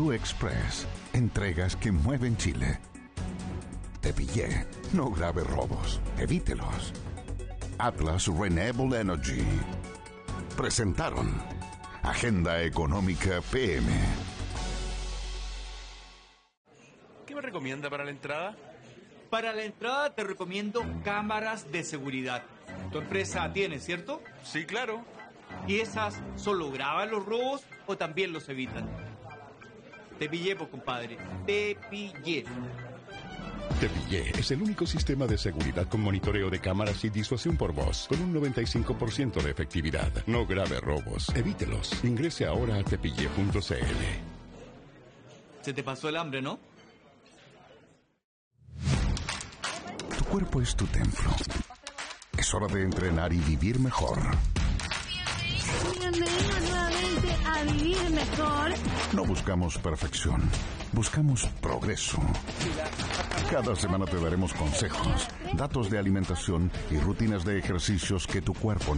Blue Express. Entregas que mueven Chile. Te pillé. No grave robos. Evítelos. Atlas Renewable Energy. Presentaron Agenda Económica PM. ¿Qué me recomienda para la entrada? Para la entrada te recomiendo cámaras de seguridad. Tu empresa tiene, ¿cierto? Sí, claro. ¿Y esas solo graban los robos o también los evitan? Te pillé, pues, compadre. Te pillé. Te Pillé es el único sistema de seguridad con monitoreo de cámaras y disuasión por voz, con un 95% de efectividad. No grave robos. Evítelos. Ingrese ahora a tepillé.cl. Se te pasó el hambre, ¿no? Tu cuerpo es tu templo. Es hora de entrenar y vivir mejor. Bienvenidos nuevamente a Vivir Mejor. No buscamos perfección, buscamos progreso. Cada semana te daremos consejos, datos de alimentación y rutinas de ejercicios que tu cuerpo